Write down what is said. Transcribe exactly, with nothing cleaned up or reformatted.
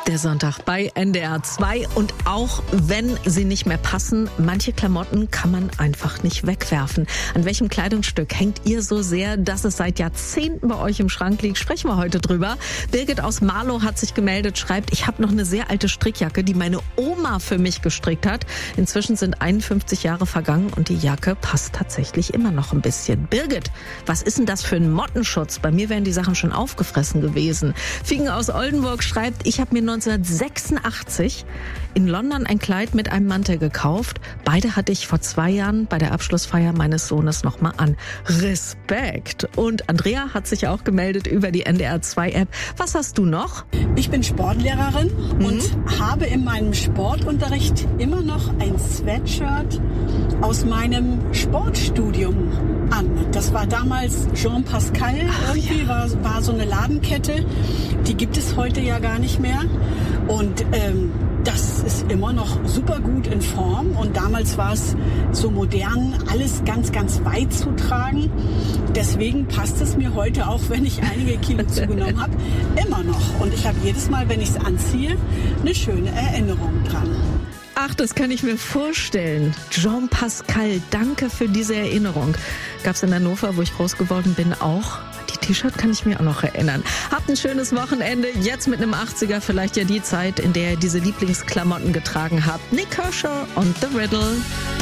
Der Sonntag bei N D R zwei. Und auch wenn sie nicht mehr passen, manche Klamotten kann man einfach nicht wegwerfen. An welchem Kleidungsstück hängt ihr so sehr, dass es seit Jahrzehnten bei euch im Schrank liegt? Sprechen wir heute drüber. Birgit aus Marlow hat sich gemeldet, schreibt, ich habe noch eine sehr alte Strickjacke, die meine Oma für mich gestrickt hat. Inzwischen sind einundfünfzig Jahre vergangen und die Jacke passt tatsächlich immer noch ein bisschen. Birgit, was ist denn das für ein Mottenschutz? Bei mir wären die Sachen schon aufgefressen gewesen. Figen aus Oldenburg schreibt, ich habe mir neunzehnhundertsechsundachtzig in London ein Kleid mit einem Mantel gekauft. Beide hatte ich vor zwei Jahren bei der Abschlussfeier meines Sohnes nochmal an. Respekt! Und Andrea hat sich auch gemeldet über die N D R zwei App. Was hast du noch? Ich bin Sportlehrerin mhm. und habe in meinem Sportunterricht immer noch ein Sweatshirt aus meinem Sportstudium an. Das war damals Jean Pascal, Ach, irgendwie ja. war, war so eine Ladenkette. Die gibt es heute ja gar nicht mehr. Und ähm, das ist immer noch super gut in Form. Und damals war es so modern, alles ganz, ganz weit zu tragen. Deswegen passt es mir heute, auch wenn ich einige Kilo zugenommen habe, immer noch. Und ich habe jedes Mal, wenn ich es anziehe, eine schöne Erinnerung dran. Ach, das kann ich mir vorstellen. Jean Pascal, danke für diese Erinnerung. Gab's in Hannover, wo ich groß geworden bin, auch. Die T-Shirt kann ich mir auch noch erinnern. Habt ein schönes Wochenende. Jetzt mit einem achtziger vielleicht ja die Zeit, in der ihr diese Lieblingsklamotten getragen habt. Nick Kershaw und The Riddle.